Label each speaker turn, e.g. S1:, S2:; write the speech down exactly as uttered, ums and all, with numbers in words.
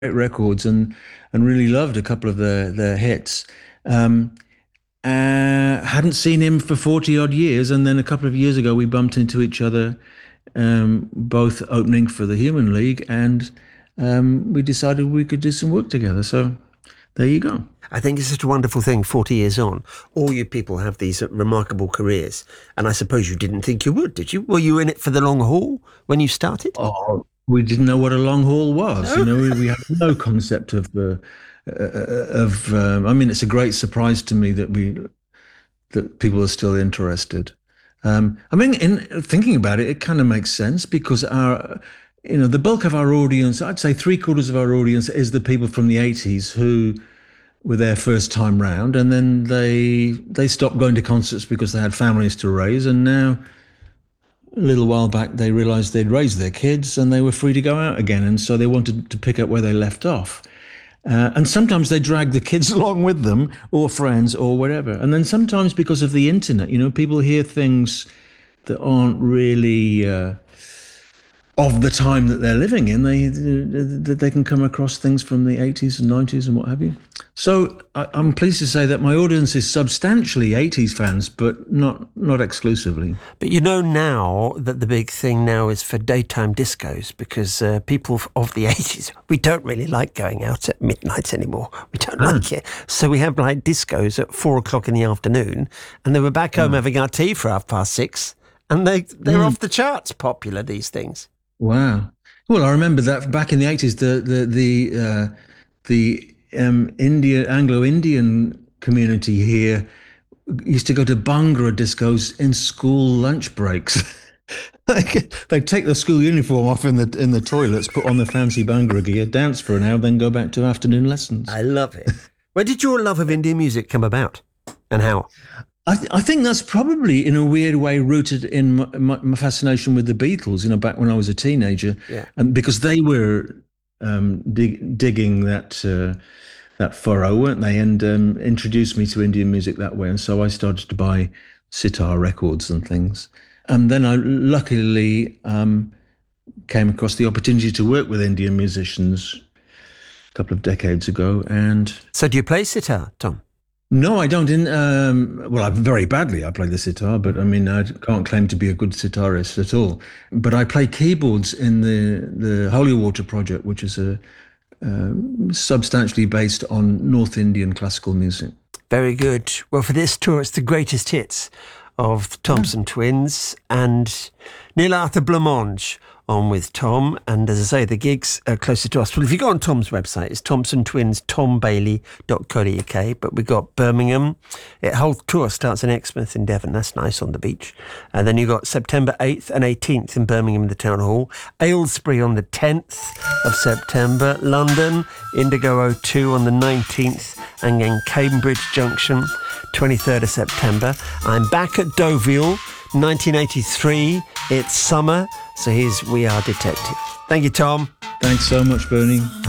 S1: records and and really loved a couple of their their hits. Um, uh, hadn't seen him for forty odd years, and then a couple of years ago we bumped into each other, um, both opening for the Human League, and um, we decided we could do some work together. So there you go.
S2: I think it's such a wonderful thing, forty years on. All you people have these remarkable careers, and I suppose you didn't think you would, did you? Were you in it for the long haul when you started?
S1: Oh, we didn't know what a long haul was. You know, we, we had no concept of uh, uh, of. Um, I mean, it's a great surprise to me that we that people are still interested. Um, I mean, in thinking about it, it kind of makes sense because our, you know, the bulk of our audience, I'd say three quarters of our audience is the people from the eighties who were there first time round, and then they they stopped going to concerts because they had families to raise, and now a little while back they realized they'd raised their kids and they were free to go out again, and so they wanted to pick up where they left off. Uh, and sometimes they drag the kids along with them, or friends, or whatever. And then sometimes because of the internet, you know, people hear things that aren't really uh, of the time that they're living in. They they, they can come across things from the eighties and nineties and what have you. So I, I'm pleased to say that my audience is substantially eighties fans, but not not exclusively.
S2: But you know now that the big thing now is for daytime discos, because uh, people of the eighties, we don't really like going out at midnight anymore. We don't
S1: Ah.
S2: like it. So we have like discos at four o'clock in the afternoon, and they were back home having our tea for half past six, and they, they're
S1: Mm.
S2: off the charts popular, these things.
S1: Wow. Well, I remember that back in the eighties, the the the uh, the um, India Anglo-Indian community here used to go to Bhangra discos in school lunch breaks. Like, they'd take the school uniform off in the in the toilets, put on the fancy Bhangra gear, dance for an hour, then go back to afternoon lessons.
S2: I love it. Where did your love of Indian music come about, and how?
S1: I, th- I think that's probably in a weird way rooted in my, my, my fascination with the Beatles, you know, back when I was a teenager.
S2: Yeah.
S1: And because they were um, dig- digging that uh, that furrow, weren't they? And um, introduced me to Indian music that way. And so I started to buy sitar records and things. And then I luckily um, came across the opportunity to work with Indian musicians a couple of decades ago. And
S2: So do you play sitar, Tom?
S1: no, I don't. In um, well, I very badly. I play the sitar, but I mean, I can't claim to be a good sitarist at all. But I play keyboards in the the Holy Water Project, which is a uh, substantially based on North Indian classical music.
S2: Very good. Well, for this tour, it's the greatest hits of the Thompson Twins and Neil Arthur Blancmange on with Tom. And as I say, the gigs are closer to us. Well, if you go on Tom's website, it's Thompson Twins tom bailey dot co dot uk. But we've got Birmingham. It whole tour starts in Exmouth in Devon. That's nice on the beach. And then you've got September eighth and eighteenth in Birmingham in the Town Hall. Aylesbury on the tenth of September. London, Indigo O two on the nineteenth. And then Cambridge Junction, twenty-third of September. I'm back at Deauville, nineteen eighty-three. It's summer. So here's We Are Detective. Thank you, Tom.
S1: Thanks so much, Bernie.